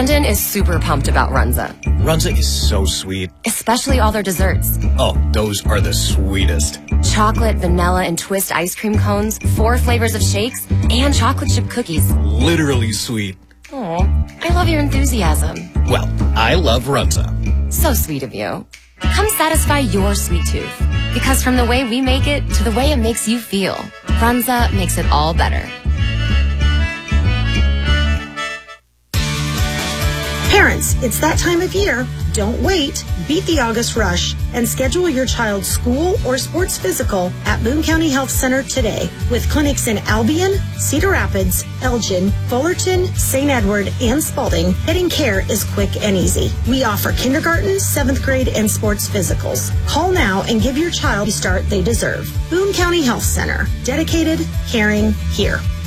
Brandon is super pumped about Runza. Runza is so sweet. Especially all their desserts. Oh, those are the sweetest. Chocolate, vanilla, and twist ice cream cones, 4 flavors of shakes, and chocolate chip cookies. Literally sweet. Oh, I love your enthusiasm. Well, I love Runza. So sweet of you. Come satisfy your sweet tooth. Because from the way we make it to the way it makes you feel, Runza makes it all better. Parents, it's that time of year. Don't wait. Beat the August rush and schedule your child's school or sports physical at Boone County Health Center today with clinics in Albion, Cedar Rapids, Elgin, Fullerton, St. Edward, and Spalding. Getting care is quick and easy. We offer kindergarten, 7th grade, and sports physicals. Call now and give your child the start they deserve. Boone County Health Center. Dedicated, caring, here.